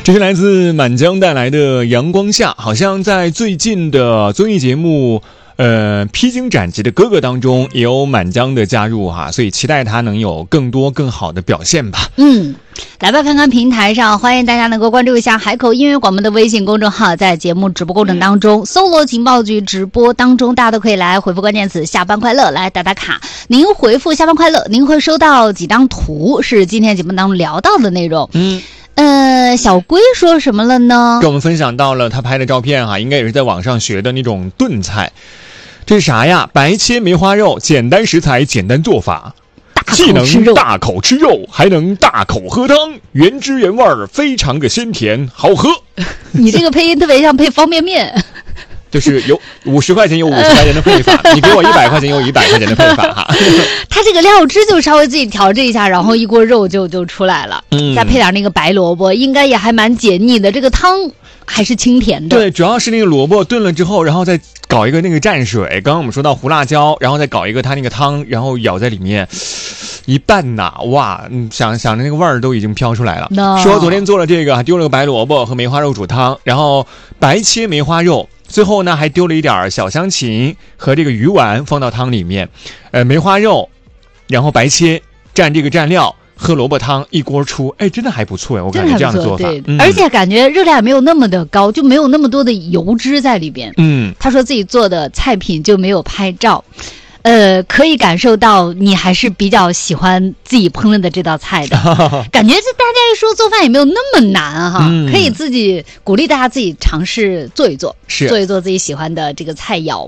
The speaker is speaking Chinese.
这是来自满江带来的阳光下，好像在最近的综艺节目披荆斩棘的哥哥当中也有满江的加入哈，所以期待他能有更多更好的表现吧。 来吧，看看平台上，欢迎大家能够关注一下海口音乐广播的微信公众号，在节目直播过程当中搜罗情报局直播当中，大家都可以来回复关键词下班快乐来打打卡。您回复下班快乐，您会收到几张图，是今天节目当中聊到的内容。小龟说什么了呢？ 给我们分享到了他拍的照片哈，应该也是在网上学的那种炖菜。这是啥呀？白切梅花肉，简单食材，简单做法，既能大口吃肉，还能大口喝汤，原汁原味，非常的鲜甜，好喝。 你这个配音特别像配方便面。 就是有50块钱有50块钱的配法，你给我100块钱有100块钱的配法哈。 它这个料汁就稍微自己调制一下，然后一锅肉就出来了，再配点那个白萝卜，应该也还蛮解腻的。这个汤还是清甜的。 对，主要是那个萝卜炖了之后，然后再搞一个那个蘸水。刚刚我们说到胡辣椒，然后再搞一个它那个汤，然后舀在里面一拌呐，哇，想着那个味儿都已经飘出来了。说昨天做了这个，还丢了个白萝卜和梅花肉煮汤，然后白切梅花肉。最后呢，还丢了一点小香芹和这个鱼丸放到汤里面，梅花肉，然后白切蘸这个蘸料，喝萝卜汤，一锅出，哎，真的还不错哎，我感觉这样的做法， 而且感觉热量也没有那么的高，就没有那么多的油脂在里边。他说自己做的菜品就没有拍照。可以感受到你还是比较喜欢自己烹饪的这道菜的，感觉这大家一说做饭也没有那么难哈，可以自己鼓励大家自己尝试做一做，做一做自己喜欢的这个菜肴。